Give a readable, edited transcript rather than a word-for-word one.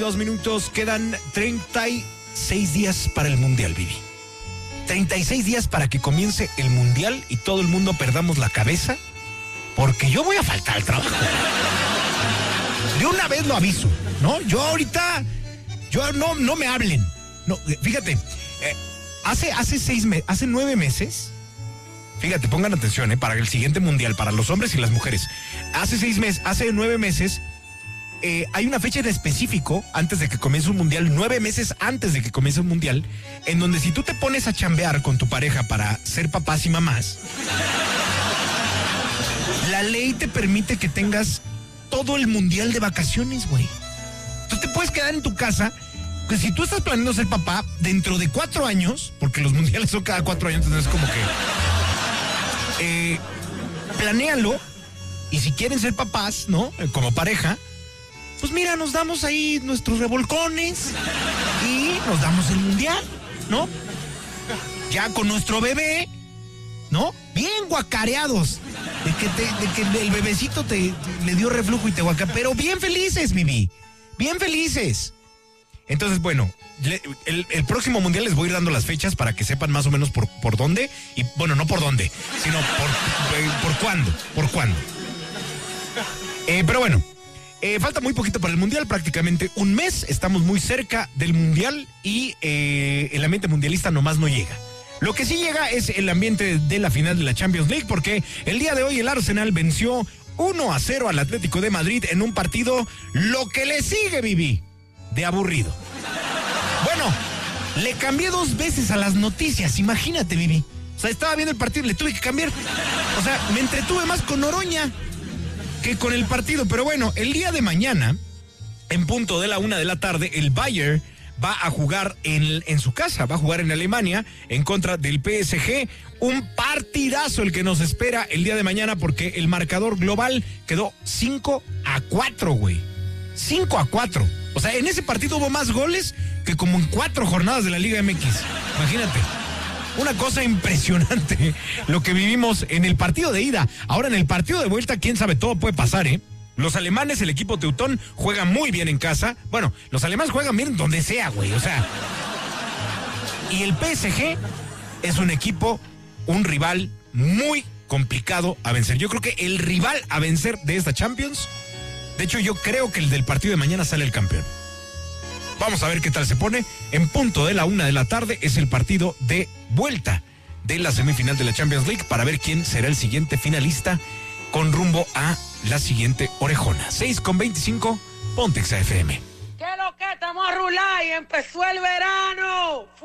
2 minutos, quedan 36 días para el Mundial, Vivi. 36 días para que comience el Mundial y todo el mundo perdamos la cabeza, porque yo voy a faltar al trabajo. De una vez lo aviso, ¿no? Yo ahorita, no me hablen. No, fíjate, hace 9 meses, fíjate, pongan atención, para el siguiente Mundial, para los hombres y las mujeres. Hace 9 meses, hay una fecha en específico antes de que comience un Mundial, 9 meses antes de que comience un Mundial, en donde si tú te pones a chambear con tu pareja para ser papás y mamás, la ley te permite que tengas todo el Mundial de vacaciones, güey. Tú te puedes quedar en tu casa, pues si tú estás planeando ser papá dentro de 4 años, porque los mundiales son cada 4 años, entonces es como que planéalo, y si quieren ser papás, ¿no? Como pareja, pues mira, nos damos ahí nuestros revolcones y nos damos el Mundial, ¿no? Ya con nuestro bebé, ¿no? Bien guacareados, de que el bebecito le dio reflujo y te guaca, pero bien felices, Vivi, bien felices. Entonces, bueno, el próximo Mundial les voy a ir dando las fechas para que sepan más o menos por dónde, y bueno, no por dónde, sino por cuándo. Pero bueno, falta muy poquito para el Mundial, prácticamente un mes, estamos muy cerca del Mundial y el ambiente mundialista nomás no llega. Lo que sí llega es el ambiente de la final de la Champions League, porque el día de hoy el Arsenal venció 1-0 al Atlético de Madrid en un partido, lo que le sigue, Vivi, de aburrido. Bueno, le cambié 2 veces a las noticias, imagínate, Vivi. O sea, estaba viendo el partido y le tuve que cambiar. O sea, me entretuve más con Noroña que con el partido. Pero bueno, el día de mañana, en punto de la 1 de la tarde, el Bayern va a jugar en su casa, va a jugar en Alemania en contra del PSG. Un partidazo el que nos espera el día de mañana, porque el marcador global quedó 5-4, güey. 5-4. O sea, en ese partido hubo más goles que como en 4 jornadas de la Liga MX. Imagínate. Una cosa impresionante lo que vivimos en el partido de ida. Ahora en el partido de vuelta, quién sabe, todo puede pasar, ¿eh? Los alemanes, el equipo teutón, juega muy bien en casa. Bueno, los alemanes juegan bien donde sea, güey, o sea. Y el PSG es un equipo, un rival muy complicado a vencer. Yo creo que el rival a vencer de esta Champions, de hecho yo creo que el del partido de mañana sale el campeón. Vamos a ver qué tal se pone. En punto de la 1 de la tarde es el partido de vuelta de la semifinal de la Champions League, para ver quién será el siguiente finalista con rumbo a la siguiente orejona. 6:25, Pontex FM. ¿Qué lo que estamos a rular y empezó el verano?